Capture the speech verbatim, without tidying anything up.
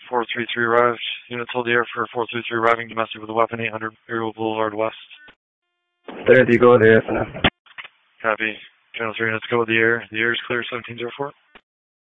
four three three arrived. Units hold the air for four three three arriving domestic with a weapon, eight hundred Imperial Boulevard West. There you go there for now. Copy. Channel three units go with the air. The air is clear, seventeen zero four.